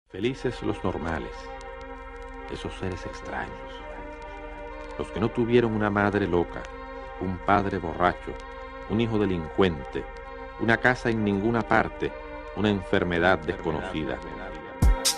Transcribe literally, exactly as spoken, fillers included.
Felices los normales, esos seres extraños, los que no tuvieron una madre loca, un padre borracho, un hijo delincuente, una casa en ninguna parte, una enfermedad desconocida.